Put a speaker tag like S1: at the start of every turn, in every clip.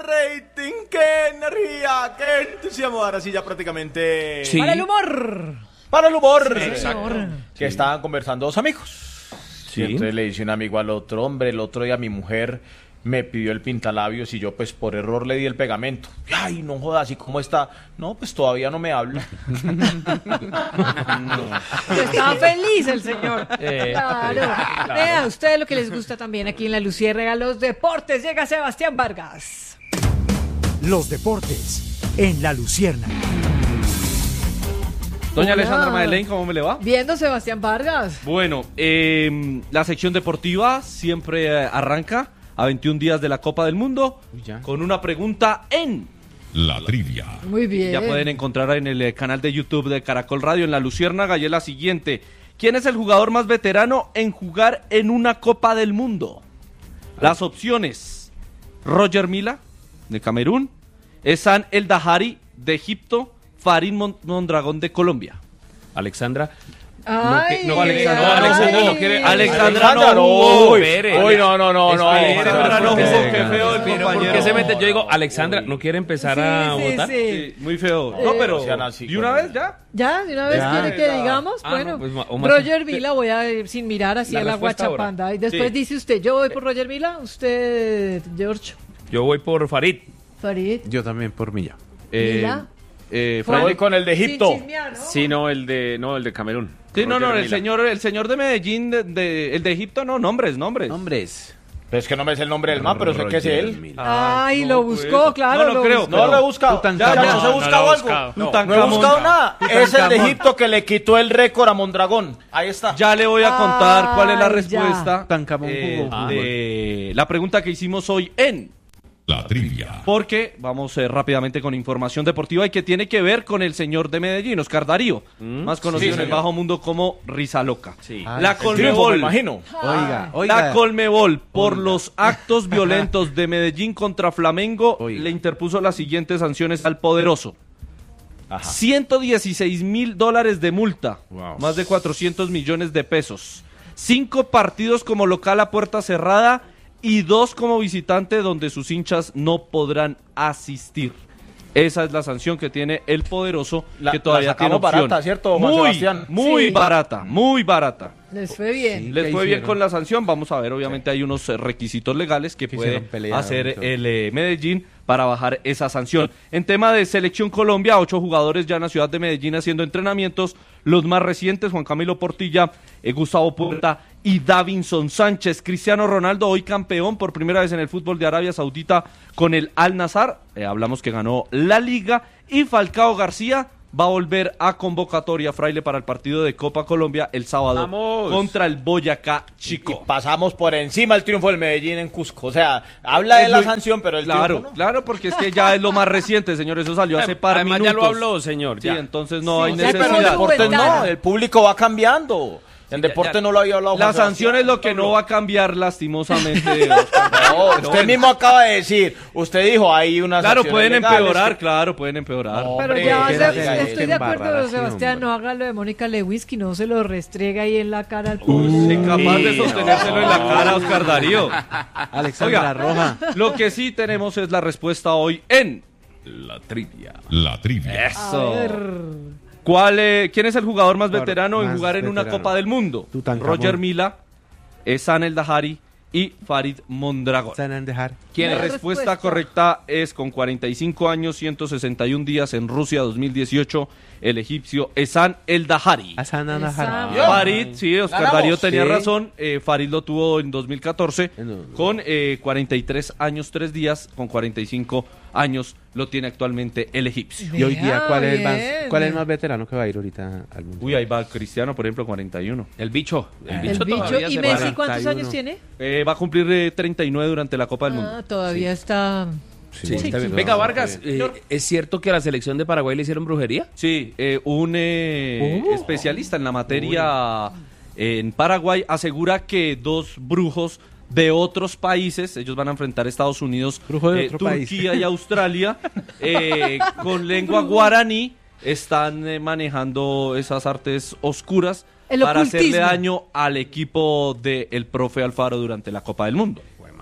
S1: rating, qué energía, qué entusiasmo. Ahora sí, ya prácticamente...
S2: Sí.
S3: Para el humor.
S1: Para el humor.
S3: Sí, exacto.
S1: Que estaban conversando dos amigos.
S2: Sí.
S1: Y entonces le dice un amigo al otro: hombre, el otro día mi mujer me pidió el pintalabios y yo pues por error le di el pegamento. Ay, no jodas, ¿y cómo está? No, pues todavía no me habla.
S3: Estaba feliz el señor. Claro. Vea, a ustedes lo que les gusta también aquí en La Luciérnaga, los deportes. Llega Sebastián Vargas.
S4: Los deportes en La Luciérnaga.
S2: Doña
S3: Hola.
S2: Alessandra Madeleine, ¿cómo me le va?
S3: Viendo Sebastián Vargas.
S2: Bueno, la sección deportiva siempre arranca a 21 días de la Copa del Mundo con una pregunta en...
S5: La trivia.
S3: Muy bien.
S2: Ya pueden encontrar en el canal de YouTube de Caracol Radio en La Luciérnaga y es la siguiente. ¿Quién es el jugador más veterano en jugar en una Copa del Mundo? Las opciones: Roger Mila, de Camerún, Ehsan El Dahari, de Egipto, Farid Mondragón, de Colombia.
S6: Alexandra.
S3: Ay,
S6: no, Alexandra no quiere.
S2: Alexandra no jugó.
S1: Uy,
S6: Espere.
S1: uy, no.
S2: Alexandra no jugó, qué feo el
S6: Pero ¿por
S2: compañero.
S6: qué se mete? Yo digo, Alexandra, ¿no quiere empezar a votar?
S2: Sí, muy feo. No, pero
S1: sean así
S2: ¿y una
S1: con
S2: vez
S1: él.
S2: ya?
S3: ¿Ya? ¿De una vez
S6: Ya.
S3: quiere que digamos?
S6: Ah,
S3: Bueno,
S6: no, pues, o más-
S3: Roger Mila voy a ir sin mirar así
S6: La
S3: a la
S6: respuesta ahora.
S3: guachapanda. Y después
S2: Sí.
S3: dice usted, yo voy por Roger Mila, usted, George,
S6: Yo voy por Farid.
S3: Farid,
S7: Yo también por Milla.
S3: Mila.
S1: Fraile con el de Egipto.
S3: Sin chismear, ¿no?
S6: Sí, no, el de Camerún.
S2: Sí, no,
S6: Roger Mila.
S2: el señor de Medellín, el de Egipto, no, nombres.
S7: Hombres.
S1: Pero es que no me sé el nombre del man, pero sé que es él.
S3: Ay,
S2: no,
S3: lo
S2: pues.
S3: buscó, claro.
S2: No lo creo.
S3: buscó.
S1: No lo he buscado.
S7: Tutankamón.
S1: Ya, ¿se ha
S6: No,
S1: buscado
S6: no lo he
S1: algo?
S6: buscado.
S1: No he
S2: Tutankamón.
S1: buscado nada. Es el de
S7: Tutankamón.
S1: Egipto que le quitó el récord a Mondragón. Ahí está.
S2: Ya le voy a contar cuál es la
S3: Ay,
S2: respuesta
S7: Tutankamón jugó.
S2: de la pregunta que hicimos hoy en...
S5: La trivia.
S2: Porque vamos rápidamente con información deportiva y que tiene que ver con el señor de Medellín, Oscar Darío, más conocido
S1: Sí,
S2: en el
S1: señor.
S2: bajo mundo como Risa Loca.
S6: Sí.
S2: La
S1: El triunfo, me
S2: Colmebol,
S1: imagino.
S2: la Colmebol, por los actos violentos de Medellín contra Flamengo,
S7: Oiga.
S2: le interpuso las siguientes sanciones al poderoso.
S1: Ajá.
S2: $116,000 de multa,
S7: Wow.
S2: más de 400 millones de pesos. 5 partidos como local a puerta cerrada y 2 como visitante donde sus hinchas no podrán asistir. Esa es la sanción que tiene el poderoso, que todavía
S1: la
S2: tiene
S1: sacamos
S2: opción.
S1: barata, ¿cierto, Juan
S2: Muy,
S1: Sebastián?
S2: muy
S3: Sí.
S2: barata, muy barata.
S3: Les fue bien.
S2: Les
S7: ¿Qué
S2: fue bien
S7: hicieron?
S2: con la sanción. Vamos a ver, obviamente hay unos requisitos legales que puede
S7: hicieron? Pelearon,
S2: hacer
S7: todo.
S2: el Medellín para bajar esa sanción. En tema de Selección Colombia, 8 jugadores ya en la ciudad de Medellín haciendo entrenamientos. Los más recientes, Juan Camilo Portilla, Gustavo Puerta y Davinson Sánchez. Cristiano Ronaldo, hoy campeón por primera vez en el fútbol de Arabia Saudita con el Al-Nassr. Hablamos que ganó la Liga. Y Falcao García va a volver a convocatoria, Fraile, para el partido de Copa Colombia el sábado
S6: ¡Vamos!
S2: contra el Boyacá
S1: Y
S2: Chico.
S1: pasamos por encima el triunfo del Medellín en Cusco. O sea, habla de
S2: Es
S1: la
S2: muy-
S1: sanción, pero el
S2: Claro,
S1: triunfo no.
S2: claro, porque es que ya es lo más reciente, señor. Eso salió hace par
S6: Además,
S2: minutos.
S6: ya lo habló, señor.
S2: Sí,
S6: ya.
S2: entonces no hay
S3: Sí, ya, pero
S1: Pero en
S2: necesidad.
S3: no
S1: deportes
S3: Ventana.
S1: no, el público va cambiando. En deporte no lo había hablado
S2: La
S1: Juan
S2: sanción es
S1: Sebastián.
S2: lo que no va a cambiar lastimosamente. Oscar.
S1: No,
S2: Pero
S1: usted mismo acaba de decir, usted dijo hay unas
S2: Claro,
S1: sanciones
S2: pueden
S1: legales
S2: empeorar,
S1: que-
S2: claro, pueden empeorar.
S1: No,
S3: Pero
S1: hombre,
S3: ya,
S1: que
S3: se-
S1: no diga
S3: estoy
S1: eso.
S3: de acuerdo,
S7: embarrar así,
S3: Sebastián,
S7: hombre.
S3: no haga lo de Mónica Lewinsky, no se lo restrega ahí en la cara al público.
S2: Incapaz de sostenérselo en la cara, Oscar Darío.
S7: Alexandra
S2: Oiga,
S7: Roja.
S2: Lo que sí tenemos es la respuesta hoy en...
S6: La trivia.
S5: La trivia.
S3: A
S2: Eso.
S3: ver.
S2: ¿Quién es el jugador más
S7: Jugador
S2: veterano en
S7: más
S2: jugar en una
S7: veterano.
S2: Copa del Mundo?
S7: Tutankamón.
S2: Roger Mila, Ehsan El Dahari y Farid Mondragón.
S7: Sanan dejar.
S2: La
S3: La
S2: respuesta
S3: respuesta.
S2: correcta es con 45 años, 161 días en Rusia 2018, el egipcio Ehsan El Dahari.
S7: Sanan
S3: Esa-
S7: dejar.
S2: Farid, sí, Oscar
S1: Ganamos.
S2: Darío tenía
S7: Sí.
S2: razón. Farid lo tuvo en 2014
S7: No.
S2: con 43 años, 3 días. Con 45 años lo tiene actualmente el egipcio.
S7: Y hoy día, ¿cuál es,
S3: Bien.
S7: cuál es el más veterano que va a ir ahorita al mundo?
S2: Uy, ahí va Cristiano, por ejemplo, 41.
S6: El bicho.
S3: El bicho.
S6: todavía
S3: ¿Y
S6: se
S3: Messi
S6: para.
S3: cuántos
S7: 41.
S3: años tiene?
S2: Va a cumplir 39 durante la Copa del Mundo.
S3: Ah, todavía está...
S7: Sí,
S3: está bien.
S6: Venga, Vargas, ¿es cierto que a la selección de Paraguay le hicieron brujería?
S2: Sí, un especialista en la materia en Paraguay asegura que 2 brujos de otros países, ellos van a enfrentar a Estados Unidos,
S7: Brujo de otro país.
S2: Turquía y Australia, con lengua guaraní, están manejando esas artes oscuras
S3: El
S2: para hacerle
S3: ocultismo.
S2: daño al equipo del profe Alfaro durante la Copa del Mundo.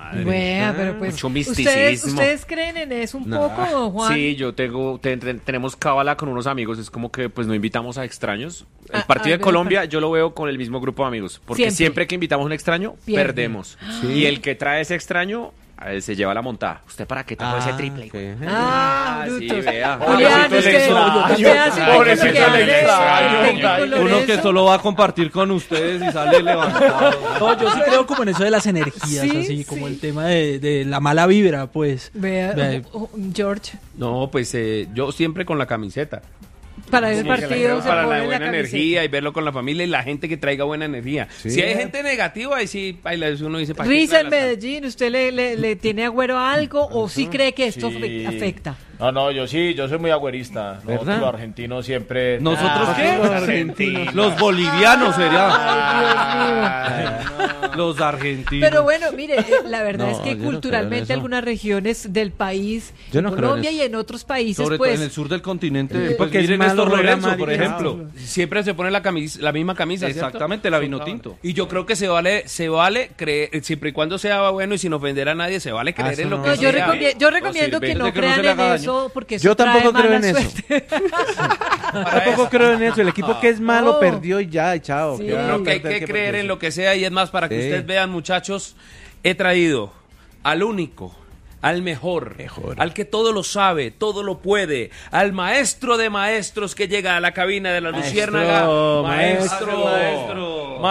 S6: madre.
S3: Bueno, pero pues
S6: Mucho
S3: ¿ustedes,
S6: misticismo.
S3: ¿ustedes creen en eso un poco, don Juan?
S6: Sí, yo tenemos cábala con unos amigos, es como que pues no invitamos a extraños. El partido de
S3: ver,
S6: Colombia yo lo veo con el mismo grupo de amigos, porque siempre que invitamos a un extraño,
S3: Pierde.
S6: perdemos. Y el que trae ese extraño se lleva la montada. ¿Usted para qué trajo ese triple?
S3: Brutos.
S6: sí, vea.
S3: Julián, usted hace poco lo que hace el técnico
S2: Uno que
S3: Lorenzo.
S2: solo va a compartir con ustedes y sale levantado.
S8: No, yo sí creo como en eso de las energías,
S3: Sí,
S8: así
S3: sí.
S8: como el tema de la mala vibra, pues.
S3: Vea, George,
S6: No, pues yo siempre con la camiseta.
S3: para el
S6: Sí,
S3: partido se
S6: para
S3: pone
S6: la
S3: la
S6: buena
S3: camiseta.
S6: energía y verlo con la familia y la gente que traiga buena energía. Si hay gente negativa, ahí sí, uno dice... ¿para qué
S3: Risa en
S6: trae la-
S3: Medellín, ¿usted le tiene agüero a algo o sí cree que esto
S1: Sí.
S3: afecta?
S1: No, yo soy muy agüerista. Nosotros
S7: ¿Verdad?
S1: los argentinos siempre...
S2: ¿Nosotros qué?
S1: Los argentinos.
S2: Los bolivianos sería.
S3: Ay, Dios mío.
S2: Los argentinos.
S3: Pero bueno, mire, la verdad
S7: No,
S3: es que
S7: yo no creo en
S3: culturalmente
S7: eso.
S3: algunas regiones del país,
S7: Yo
S3: en
S7: no creo en
S3: Colombia
S7: eso.
S3: y en otros países,
S2: Sobre todo
S3: pues...
S2: en el sur del continente.
S7: El
S2: Pues
S7: tipo que es
S2: miren
S7: malo
S2: Néstor
S7: juega
S2: Lorenzo, por
S7: marica.
S2: ejemplo.
S6: Siempre se pone la misma camisa, ¿cierto?
S2: Exactamente, la vino tinto.
S6: Y yo creo que se vale creer, siempre y cuando sea bueno y sin ofender a nadie, se vale creer
S7: eso
S6: en lo
S7: no.
S6: que
S3: No, yo,
S6: sea.
S3: yo recomiendo que no
S2: Desde que no
S3: crean
S2: se le
S3: en
S2: haga
S3: eso porque eso
S7: Yo tampoco
S3: trae
S7: creo
S3: mala
S7: en eso.
S3: suerte.
S7: Tampoco creo en eso. El equipo que es malo
S3: No.
S7: perdió y ya, y chao.
S3: Sí.
S7: ¿Qué va a
S6: Creo que hay
S7: perder,
S6: que
S7: qué
S6: creer
S7: perder?
S6: en lo que sea y es más, para que
S7: Sí.
S6: ustedes vean, muchachos, he traído al único, al mejor, al que todo lo sabe, todo lo puede, al maestro de maestros que llega a la cabina de la Luciérnaga. Maestro.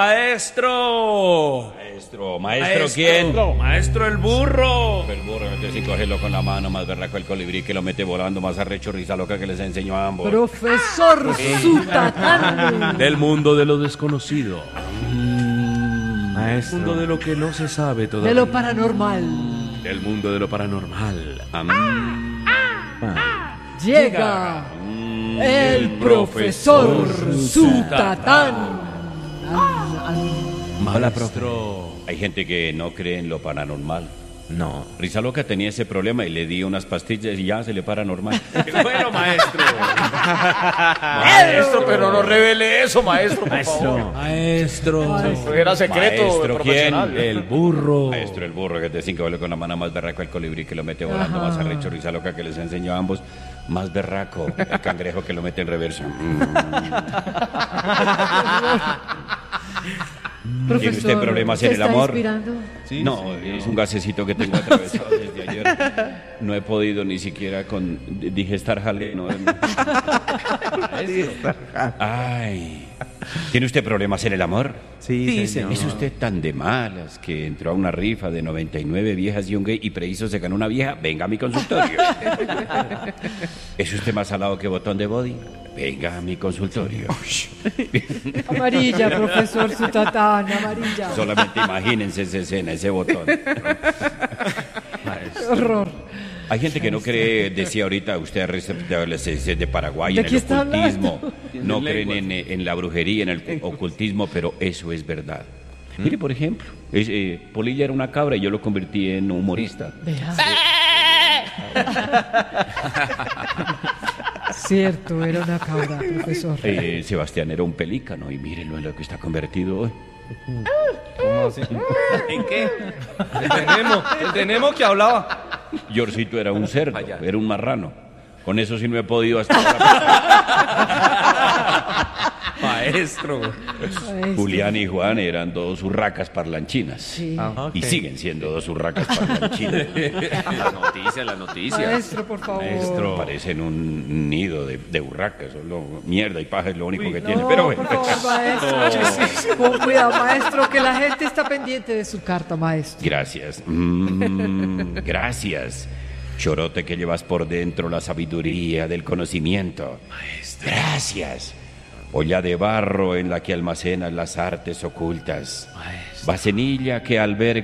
S9: ¿Maestro quién?
S6: Maestro el burro.
S9: El burro, entonces sí, cógelo con la mano, más berraco el colibrí que lo mete volando, más arrecho risa loca que les enseñó a ambos.
S3: Profesor Zutatán.
S6: Del mundo de lo desconocido.
S7: Maestro.
S6: Mundo de lo que no se sabe todavía.
S3: De lo paranormal.
S6: Del mundo de lo paranormal.
S3: Llega el profesor Zutatán.
S9: Hola, profe. Hay gente que no cree en lo paranormal.
S7: No.
S9: Risa loca tenía ese problema y le di unas pastillas y ya se le para normal.
S6: ¡Qué bueno, maestro!
S1: Maestro, pero no revele eso, maestro, por favor.
S8: Maestro.
S1: Era secreto
S9: Maestro, ¿quién?
S1: profesional.
S6: El burro.
S9: Maestro el burro que te dicen que vuelve con la mano más berraco el colibrí que lo mete volando, más arrecho risa loca que les enseñó a ambos. Más berraco el cangrejo que lo mete en reverso. ¿Tiene usted problemas en el amor? No, es un gasecito que tengo atravesado desde ayer. No he podido ni siquiera digestar jale. No. Ay. ¿Tiene usted problemas en el amor?
S7: Sí, señor.
S9: ¿Es usted tan de malas que entró a una rifa de 99 viejas y un gay y preciso se ganó una vieja? Venga a mi consultorio. ¿Es usted más salado que botón de body? Venga a mi consultorio.
S3: Amarilla, profesor Zutatán, amarilla.
S9: Solamente imagínense esa escena, ese botón.
S3: Horror.
S9: Hay gente que no cree, decía ahorita usted es de Paraguay,
S3: ¿De
S9: en
S3: qué
S9: el
S3: está
S9: ocultismo.
S3: hablando?
S9: No creen en la brujería, en el ocultismo, pero eso es verdad. Mire, por ejemplo, Polilla era una cabra y yo lo convertí en humorista.
S3: Vea. Cierto, era una cabra, profesor.
S9: Sebastián era un pelícano y mírenlo en lo que está convertido hoy.
S2: ¿Cómo así?
S6: ¿En qué?
S2: El de Nemo que hablaba.
S9: Yorcito era un cerdo, era un marrano. Con eso sí no he podido hasta ahora.
S6: Maestro.
S9: Julián y Juan eran dos urracas parlanchinas.
S3: Sí.
S9: Y siguen siendo dos urracas parlanchinas.
S6: Las noticias.
S3: Maestro, por favor.
S9: Maestro, parecen un nido de urracas. Solo mierda y paja es lo único que
S3: No,
S9: tienen. Pero bueno.
S3: por favor, maestro. Con cuidado, maestro, que la gente está pendiente de su carta, maestro.
S9: Gracias. Gracias. Chorote que llevas por dentro la sabiduría del conocimiento. Gracias. Olla de barro en la que almacenas las artes ocultas. Vasenilla que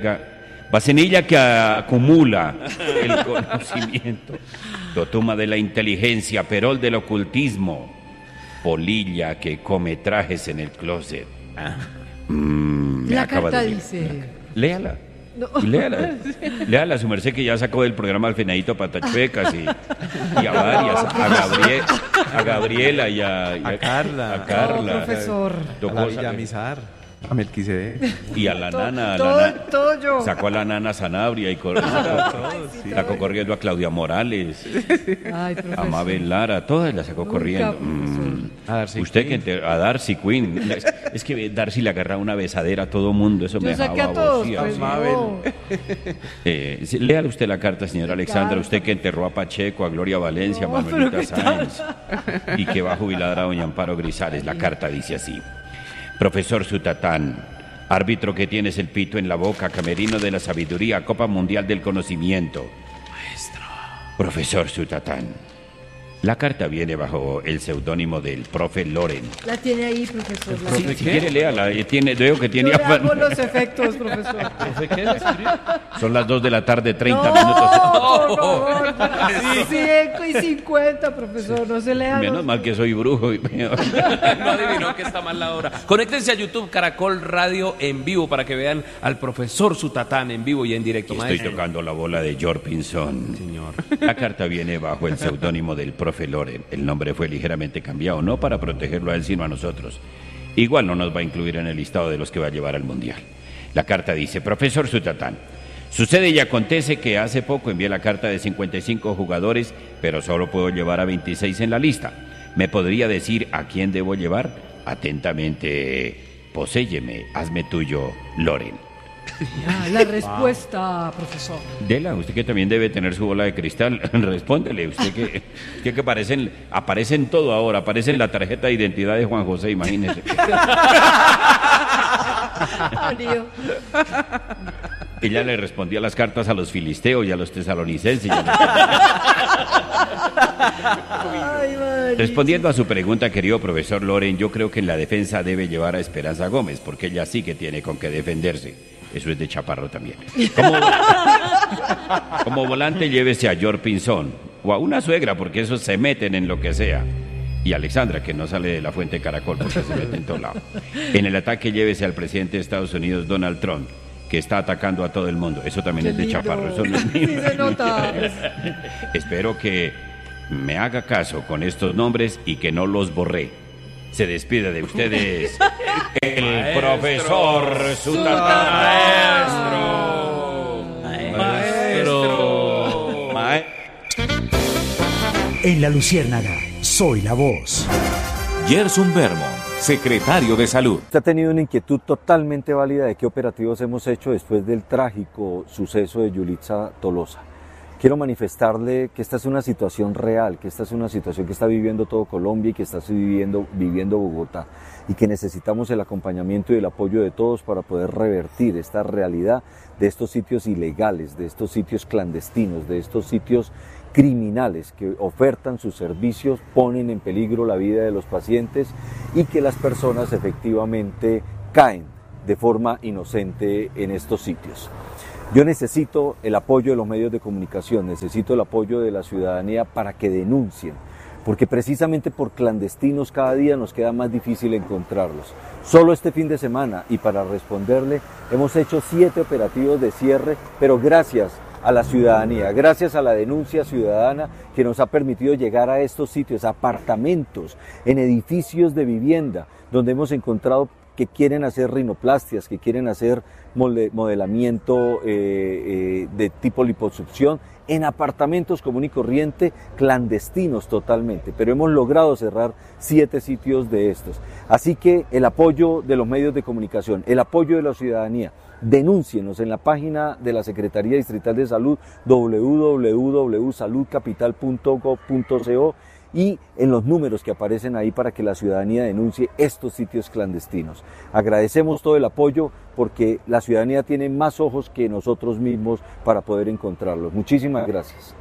S9: acumula el conocimiento. Totuma de la inteligencia, perol del ocultismo. Polilla que come trajes en el closet. Me
S3: La
S9: acaba
S3: carta
S9: de-
S3: dice...
S9: Léala.
S3: No.
S9: Léala, su merced que ya sacó del programa al Fenadito Patachuecas y a varias, a Gabriela y a
S7: Carla.
S9: A Carla.
S3: No, profesor.
S9: Tocó
S7: A la
S9: sacar-
S7: Villamizar. A Melquisedec.
S9: Y a la nana,
S3: Todo yo.
S9: sacó a la nana Sanabria y sacó corriendo a Claudia Morales,
S3: Ay,
S9: a
S3: profesor.
S9: Mabel Lara, todas las sacó
S3: Nunca,
S9: corriendo.
S7: A Darcy
S9: Usted
S7: Quinn.
S9: a Darcy Quinn. Es que Darcy le agarraba una besadera a todo mundo, eso me
S3: Yo saqué
S9: dejaba
S3: a todos,
S9: boceado.
S3: pues
S7: Mabel.
S3: no.
S9: Sí, léale usted la carta, señora Alexandra,
S3: Claro.
S9: usted que enterró a Pacheco, a Gloria Valencia, a
S3: No,
S9: Manuelita
S3: pero ¿qué tal?
S9: Sáenz, y que va a jubilar a doña Amparo Grisales. La carta dice así: Profesor Sutatán, árbitro que tienes el pito en la boca, camerino de la sabiduría, Copa Mundial del Conocimiento. Maestro. Profesor Sutatán, la carta viene bajo el seudónimo del profe Loren.
S3: La tiene ahí, profesor. La
S9: Si
S3: tiene.
S9: quiere, léala, veo que tiene
S3: Yo le
S9: afán.
S3: hago los efectos, profesor.
S9: Son las 2 de la tarde, 30
S3: No,
S9: minutos.
S3: por favor. 5:50, profesor. No se le haga.
S9: Menos mal que soy brujo.
S6: No adivinó que está mal la hora. Conéctense a YouTube Caracol Radio en vivo para que vean al profesor Sutatán en vivo y en directo.
S9: Estoy
S6: Maestro.
S9: tocando la bola de George Pinzón.
S6: Señor.
S9: La carta viene bajo el seudónimo del profe Loren. El nombre fue ligeramente cambiado, no para protegerlo a él, sino a nosotros. Igual no nos va a incluir en el listado de los que va a llevar al Mundial. La carta dice: Profesor Sutatán, sucede y acontece que hace poco envié la carta de 55 jugadores, pero solo puedo llevar a 26 en la lista. ¿Me podría decir a quién debo llevar? Atentamente, poséyeme, hazme tuyo, Loren.
S3: Ya, la respuesta, profesor.
S9: Dela, usted que también debe tener su bola de cristal, respóndele, usted que aparecen todo ahora, aparece en la tarjeta de identidad de Juan José, imagínese.
S3: Mario.
S9: Ella le respondía las cartas a los filisteos y a los tesalonicenses.
S3: Ay, Mario.
S9: Respondiendo a su pregunta, querido profesor Loren, yo creo que en la defensa debe llevar a Esperanza Gómez, porque ella sí que tiene con qué defenderse. Eso es de Chaparro también. Como volante, llévese a George Pinzón o a una suegra, porque esos se meten en lo que sea. Y Alexandra, que no sale de la fuente Caracol porque se mete en todo lado. En el ataque, llévese al presidente de Estados Unidos, Donald Trump, que está atacando a todo el mundo. Eso también es de
S3: lindo.
S9: Chaparro. Eso no es mío.
S3: Sí se nota.
S9: Espero que me haga caso con estos nombres y que no los borré. Se despide de ustedes el profesor Sutatán. Maestro.
S4: En La Luciérnaga, soy la voz.
S10: Gerson Vermont, secretario de Salud.
S11: Usted ha tenido una inquietud totalmente válida de qué operativos hemos hecho después del trágico suceso de Yulitza Tolosa. Quiero manifestarle que esta es una situación real, que esta es una situación que está viviendo todo Colombia y que está viviendo Bogotá, y que necesitamos el acompañamiento y el apoyo de todos para poder revertir esta realidad de estos sitios ilegales, de estos sitios clandestinos, de estos sitios criminales que ofertan sus servicios, ponen en peligro la vida de los pacientes y que las personas efectivamente caen de forma inocente en estos sitios. Yo necesito el apoyo de los medios de comunicación, necesito el apoyo de la ciudadanía para que denuncien, porque precisamente por clandestinos cada día nos queda más difícil encontrarlos. Solo este fin de semana, y para responderle, hemos hecho 7 operativos de cierre, pero gracias a la ciudadanía, gracias a la denuncia ciudadana que nos ha permitido llegar a estos sitios, apartamentos, en edificios de vivienda, donde hemos encontrado que quieren hacer rinoplastias, que quieren hacer modelamiento de tipo liposucción en apartamentos común y corriente, clandestinos totalmente, pero hemos logrado cerrar 7 sitios de estos. Así que el apoyo de los medios de comunicación, el apoyo de la ciudadanía, denúncienos en la página de la Secretaría Distrital de Salud, www.saludcapital.gov.co, y en los números que aparecen ahí para que la ciudadanía denuncie estos sitios clandestinos. Agradecemos todo el apoyo porque la ciudadanía tiene más ojos que nosotros mismos para poder encontrarlos. Muchísimas gracias.